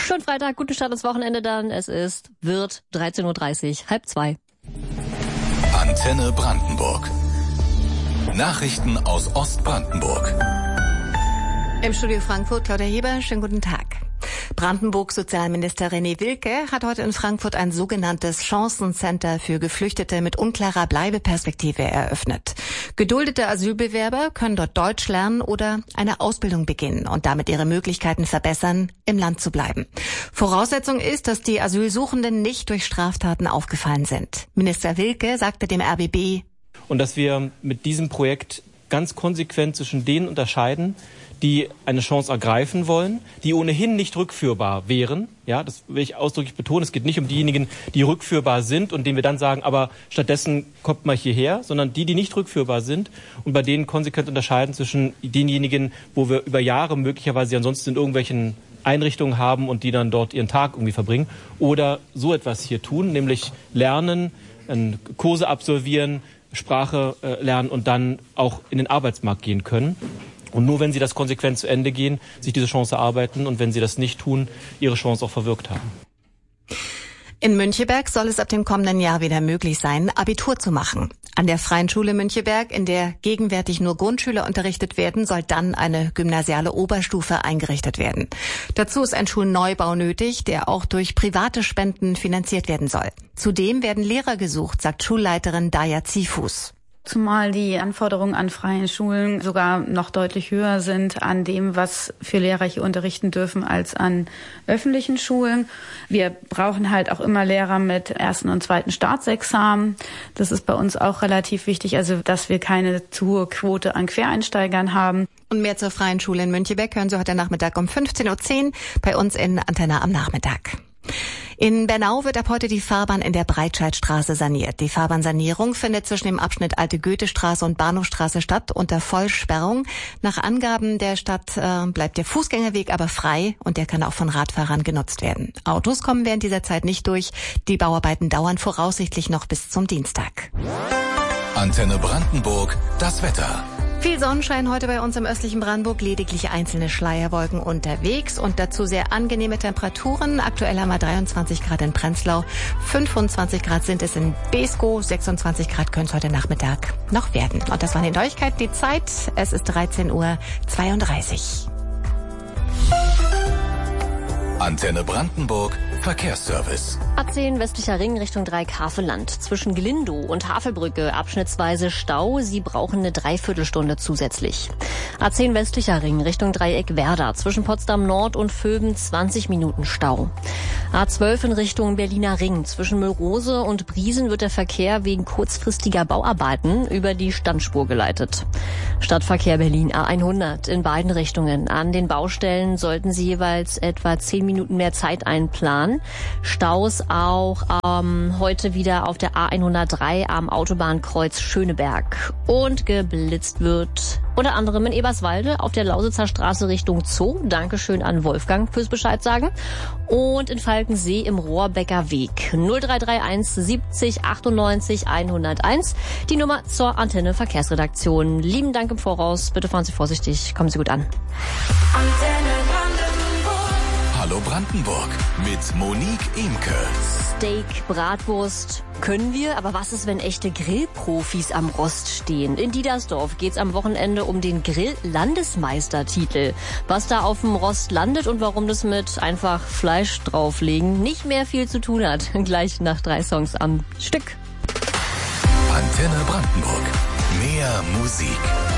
Schönen Freitag, guten Start ins Wochenende dann. Wird 13.30 Uhr, 1:30. Antenne Brandenburg. Nachrichten aus Ostbrandenburg. Im Studio Frankfurt, Claudia Heber, schönen guten Tag. Brandenburgs Sozialminister René Wilke hat heute in Frankfurt ein sogenanntes Chancencenter für Geflüchtete mit unklarer Bleibeperspektive eröffnet. Geduldete Asylbewerber können dort Deutsch lernen oder eine Ausbildung beginnen und damit ihre Möglichkeiten verbessern, im Land zu bleiben. Voraussetzung ist, dass die Asylsuchenden nicht durch Straftaten aufgefallen sind. Minister Wilke sagte dem RBB: Und dass wir mit diesem Projekt ganz konsequent zwischen denen unterscheiden, die eine Chance ergreifen wollen, die ohnehin nicht rückführbar wären. Ja, das will ich ausdrücklich betonen. Es geht nicht um diejenigen, die rückführbar sind und denen wir dann sagen, aber stattdessen kommt mal hierher, sondern die nicht rückführbar sind und bei denen konsequent unterscheiden zwischen denjenigen, wo wir über Jahre möglicherweise ansonsten in irgendwelchen Einrichtungen haben und die dann dort ihren Tag irgendwie verbringen oder so etwas hier tun, nämlich lernen, Kurse absolvieren, Sprache lernen und dann auch in den Arbeitsmarkt gehen können. Und nur wenn sie das konsequent zu Ende gehen, sich diese Chance erarbeiten und wenn sie das nicht tun, ihre Chance auch verwirkt haben. In Müncheberg soll es ab dem kommenden Jahr wieder möglich sein, Abitur zu machen. An der Freien Schule Müncheberg, in der gegenwärtig nur Grundschüler unterrichtet werden, soll dann eine gymnasiale Oberstufe eingerichtet werden. Dazu ist ein Schulneubau nötig, der auch durch private Spenden finanziert werden soll. Zudem werden Lehrer gesucht, sagt Schulleiterin Daya Zifus. Zumal die Anforderungen an freien Schulen sogar noch deutlich höher sind an dem, was für Lehrer hier unterrichten dürfen, als an öffentlichen Schulen. Wir brauchen halt auch immer Lehrer mit ersten und zweiten Staatsexamen. Das ist bei uns auch relativ wichtig, also dass wir keine zu hohe Quote an Quereinsteigern haben. Und mehr zur Freien Schule in Müncheberg hören Sie heute Nachmittag um 15.10 Uhr bei uns in Antenne am Nachmittag. In Bernau wird ab heute die Fahrbahn in der Breitscheidstraße saniert. Die Fahrbahnsanierung findet zwischen dem Abschnitt Alte Goethestraße und Bahnhofstraße statt unter Vollsperrung. Nach Angaben der Stadt bleibt der Fußgängerweg aber frei und der kann auch von Radfahrern genutzt werden. Autos kommen während dieser Zeit nicht durch. Die Bauarbeiten dauern voraussichtlich noch bis zum Dienstag. Antenne Brandenburg, das Wetter. Viel Sonnenschein heute bei uns im östlichen Brandenburg, lediglich einzelne Schleierwolken unterwegs und dazu sehr angenehme Temperaturen. Aktuell haben wir 23 Grad in Prenzlau, 25 Grad sind es in Beeskow, 26 Grad können es heute Nachmittag noch werden. Und das war die Neuigkeit, die Zeit, es ist 13.32 Uhr. Antenne Brandenburg, Verkehrsservice. A10 westlicher Ring Richtung Dreieck-Havelland. Zwischen Glindow und Havelbrücke abschnittsweise Stau. Sie brauchen eine Dreiviertelstunde zusätzlich. A10 westlicher Ring Richtung Dreieck-Werder. Zwischen Potsdam Nord und Vöben 20 Minuten Stau. A12 in Richtung Berliner Ring. Zwischen Müllrose und Briesen wird der Verkehr wegen kurzfristiger Bauarbeiten über die Standspur geleitet. Stadtverkehr Berlin A100 in beiden Richtungen. An den Baustellen sollten Sie jeweils etwa 10 Minuten mehr Zeit einplanen. Staus auch heute wieder auf der A103 am Autobahnkreuz Schöneberg. Und geblitzt wird unter anderem in Eberswalde auf der Lausitzer Straße Richtung Zoo. Dankeschön an Wolfgang fürs Bescheid sagen. Und in Falkensee im Rohrbecker Weg. 0331 70 98 101. Die Nummer zur Antenne Verkehrsredaktion. Lieben Dank im Voraus. Bitte fahren Sie vorsichtig. Kommen Sie gut an. Hallo Brandenburg mit Monique Imke. Steak, Bratwurst können wir, aber was ist, wenn echte Grillprofis am Rost stehen? In Diedersdorf geht's am Wochenende um den Grill-Landesmeistertitel. Was da auf dem Rost landet und warum das mit einfach Fleisch drauflegen nicht mehr viel zu tun hat. Gleich nach 3 Songs am Stück. Antenne Brandenburg. Mehr Musik.